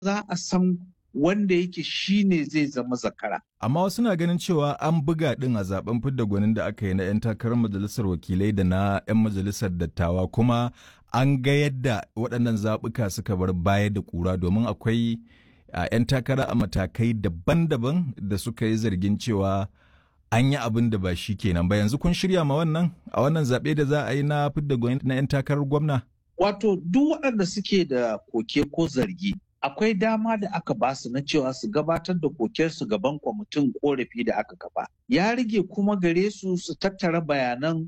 za a san wanda yake shi ne zai zama zakara. Amma wasu na ganin cewa an buga ɗin a zaben fidda gwanin da aka yi na 'yan takarar majalisar wakilai da na 'yan majalisar dattawa, kuma an ga yadda waɗannan zaɓuka suka bar baya da ƙura, domin akwai 'yan takara a matakai daban-daban da suka yi zargin cewa an yi abin da ba shi kenan ba. Yanzu kun shirya ma wannan a wannan zaɓe da za a yi na fidda gwanin na 'yan takarar gwamna? Wato duk waɗanda suke da koke ko zargi akwai dama da aka ba su na cewa su gabatar da kokensu gaban kwamitin korafi da aka kafa. Ya rage kuma gare su su tattara bayanan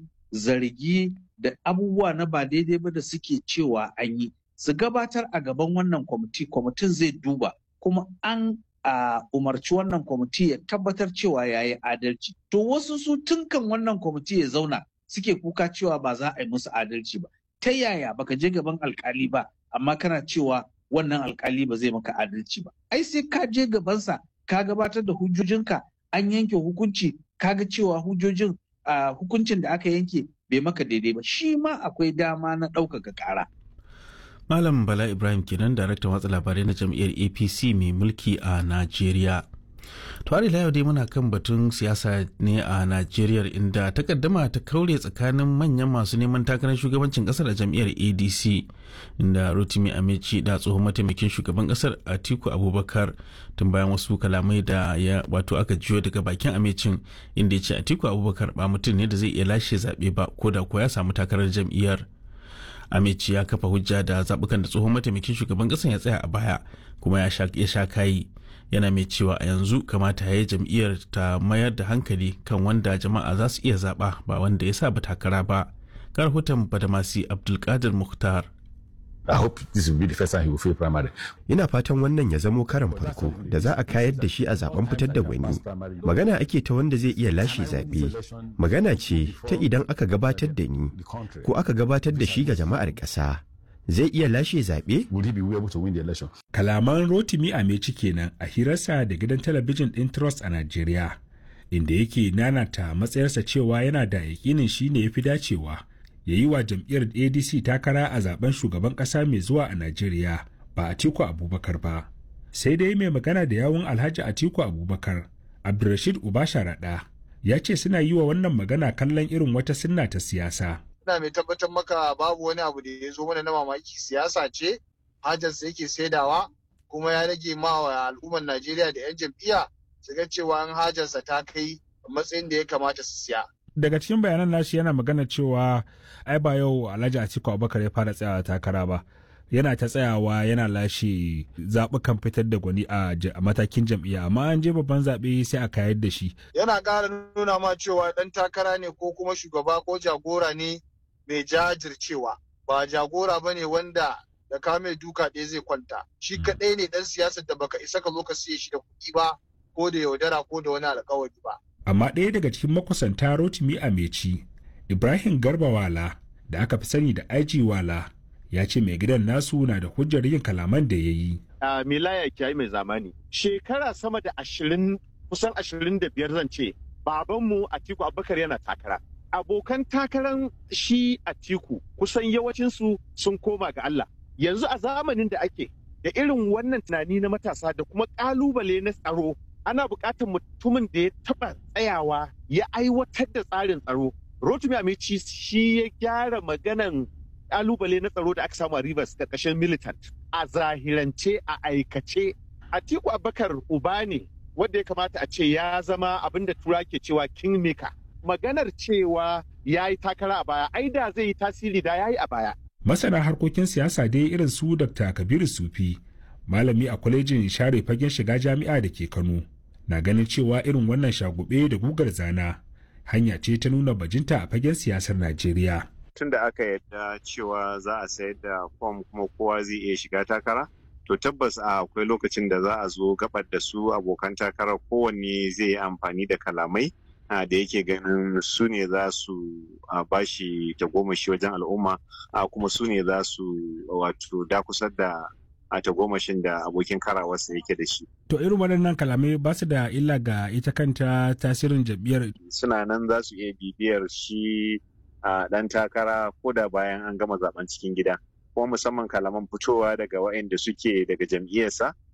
zargi da abubuwa na ba daidai ba da suke cewa an yi. Su gabatar a gaban wannan kwamiti, kwamitin zai duba kuma an umarci wannan kwamiti ya tabbatar cewa ya yi adalci. To wasu su tunkan wannan kwamiti ya zauna suke kuka cewa ba za a yi musu adalci ba. Ta yaya baka je gaban alkali ba amma kana cewa wannan alkali ba zai maka adalci ba? Ai sai ka je gabansa ka gabatar da hujjojinka, an yanke hukunci, kaga cewa hukuncin da aka yanke bai maka daidai ba, shi ma akwai dama na ɗaukaka ƙara. Malam Bala Ibrahim kenan, daraktan watsa labarai na jam'iyyar APC mai mulki a Najeriya. To har ila yau dai muna kan batun siyasa ne a Najeriya, inda takaddama ta kaure tsakanin manyan masu neman takarar shugabancin kasar a jam'iyyar ADC, inda Rotimi Amici da tsohon mataimakin shugaban kasar Atiku Abubakar, tun bayan wasu kalamai da aka jiyo daga bakin Amicin, inda ya ce Atiku Abubakar ba mutum ne da zai iya lashe zaɓe ba ko da ko ya samu takarar jam'iyyar. Amici ya kafa hujja da zaɓukan da tsohon mataimakin shugaban ƙasar ya tsaya a baya kuma ya sha kayi, yana mai cewa a yanzu kamata ya yi jam'iyyar ta mayar da hankali kan wanda jama'a za su iya zaɓa ba wanda ya sa ba takara ba. Ga rahoton Badamasi Abdulkadir Mukhtar. I hope this will be the first time he will fail primary. Ina fatan wannan ya zamo karan farko da za a kayar da shi a zaben fitar da gwani. Magana ake ta wanda zai iya lashe zaɓe. Magana ce ta idan aka gabatar da ni ko aka gabatar da shi ga jama'ar ƙasa. Zai iya lashe zaɓe? Will he be able to win the election? Kalaman Rotimi Amici kenan a hirarsa da gidan talabijin ɗin Trust a Najeriya, inda yake nanata matsayarsa cewa yana da yaƙinin shi ne ya fi dacewa ya yi wa jam'iyyar ADC takara a zaben shugaban ƙasa mai zuwa a Najeriya, ba Atiku Abubakar ba. Sai dai mai magana da yawun Alhaji Atiku Abubakar, Abdulrashid Uba Sharaɗa, ya ce suna yi wa wannan magana kallon irin wata sunna ta siyasa. Ina mai tabbatar maka babu wani abu da ya zo mana na mamaki, siyasa ce, hajarsa yake saidawa, kuma ya rage ma wa al'ummar Najeriya da 'yan jam'iyya su ga cewa an hajarsa ta kai matsayin da ya kamata su siya. Daga cikin bayanan nashi yana magana cewa ai ba yau Alhaji Atiku Abubakar ya fara tsayawa takara ba, yana ta tsayawa yana lashe zaɓukan fitar da gwani a matakin jam'iyya, amma an je babban zaɓe sai a kayar da shi. Yana ƙara nuna ma cewa ɗan takara ne ko kuma shugaba ko jagora ne mai jajircewa, ba jagora ba ne wanda da ka mai duka ɗaya zai kwanta. Shi kaɗai ne ɗan siyasar da baka isa ka zo ka siye shi da kuɗi ba ko da yaudara ko da wani alƙawari ba. Amma ɗaya daga cikin makusanta Rotimi Amici, Ibrahim Garba Wala, da aka fi sani da IG Wala, ya ce mai gidan nasu na da hujjar yin kalaman da ya yi. Milaya Kiyayi mai zamani. Shekara sama da 20, kusan 25 zan ce, babanmu Atiku Abubakar yana takara. Abokan takaran shi Atiku kusan yawancinsu sun koma ga Allah. Yanzu a zamanin da ake da irin wannan tunani na matasa da kuma ƙalubale na tsaro, ana buƙatar mutumin da ya taɓa tsayawa ya aiwatar da tsarin tsaro. Rotimi Amici shi ya gyara maganan ƙalubale na tsaro da aka samu a Rivers ƙarƙashin militant. A zahirance, a aikace, Atiku Abubakar uba ne wanda ya kamata a ce ya zama abin da tura ke cewa kingmaker. Maganar cewa ya yi takara a baya, ai da zai yi tasiri da ya yi a baya. Masana harkokin siyasa dai irin su Dr. Kabiru Sufi, malami a kwalejin share fagen shiga jami'a da ke Kano, na ganin cewa irin wannan shagube da gugar zana hanya ce ta nuna bajinta a fagen siyasar Najeriya. Tun da aka yadda cewa za a sayar da fom kuma kowa zai iya shiga takara, to tabbas akwai lokacin da za a zo gabar da su abokan takarar kowanne zai yi amfani da kalamai da yake ganin su ne za su bashi tagomashi wajen al'umma, kuma su ne za su wato dakusar da tagomashin da abokin karawarsa yake da shi. To irin waɗannan kalamai ba su da illa ga ita kanta tasirin jam'iyyar? Suna nan za su iya bibiyar shi ɗan takara ko da bayan an gama zaben cikin gida. kuma musamman kalaman fitowa daga waɗanda suke daga jam'iyyarsa